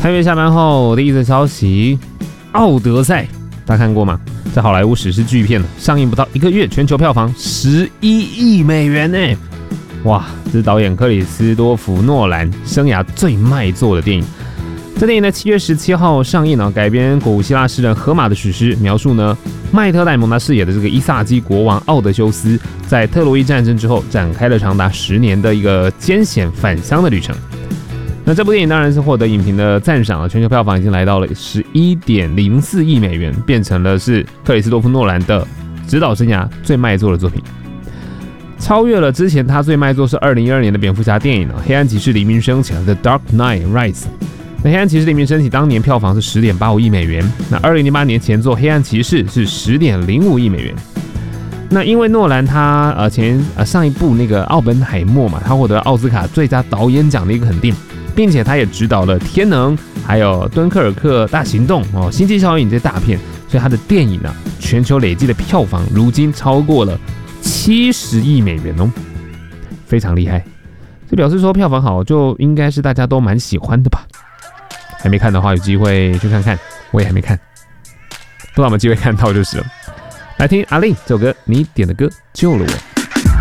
3月下班后第一则消息，奥德赛大家看过吗？在好莱坞史诗巨片上映不到1个月，全球票房11亿美元呢！哇，这是导演克里斯多弗诺兰生涯最卖座的电影。这电影呢7月17号上映改编古希腊诗人荷马的史诗，描述呢麦特戴蒙他饰演的这个伊萨基国王奥德修斯在特洛伊战争之后展开了长达10年的一个艰险返乡的旅程。那这部电影当然是获得影评的赞赏，全球票房已经来到了11.04亿美元，变成了是克里斯多夫诺兰的执导生涯最卖座的作品，超越了之前他最卖座是2012年的蝙蝠侠电影黑暗骑士黎明升起 The Dark Knight Rise。那黑暗骑士黎明升起当年票房是10.85亿美元，那2008年前作黑暗骑士是10.05亿美元。那因为诺兰他上一部那个奥本海默嘛，他获得奥斯卡最佳导演奖的一个肯定，并且他也执导了天能还有敦刻尔克大行动星际效应这些大片，所以他的电影全球累计的票房如今超过了70亿美元非常厉害。这表示说票房好就应该是大家都蛮喜欢的吧。还没看的话，有机会去看看，我也还没看，不知道有没有机会看到就是了。来听阿令这首歌，你点的歌救了我。